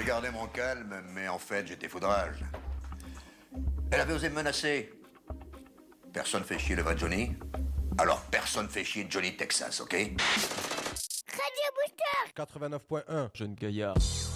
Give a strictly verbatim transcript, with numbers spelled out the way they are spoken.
gardé mon calme, mais en fait, j'étais foudrage. Elle avait osé me menacer. Personne fait chier le vrai Johnny. Alors personne fait chier Johnny Texas, ok? Radio Booster quatre-vingt-neuf point un, Jeune Gaillard.